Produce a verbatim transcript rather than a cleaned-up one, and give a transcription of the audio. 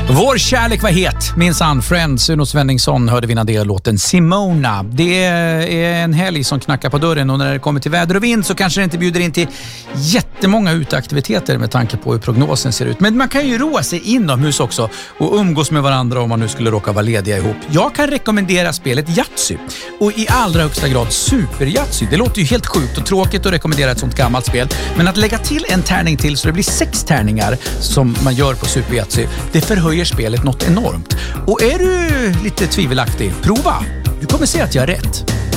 Vår kärlek var het, minsann. Friends, Uno Svenningsson hörde vi innan det låten Simona. Det är en helg som knackar på dörren och när det kommer till väder och vind så kanske det inte bjuder in till jättemånga uteaktiviteter med tanke på hur prognosen ser ut. Men man kan ju roa sig inomhus också och umgås med varandra om man nu skulle råka vara lediga ihop. Jag kan rekommendera spelet Yatzy och i allra högsta grad Super Yatzy. Det låter ju helt sjukt och tråkigt att rekommendera ett sånt gammalt spel, men att lägga till en tärning till så det blir sex tärningar som man gör på Super Yatzy, det förhöjer spelet något enormt. Och är du lite tvivelaktig, prova. Du kommer se att jag har rätt.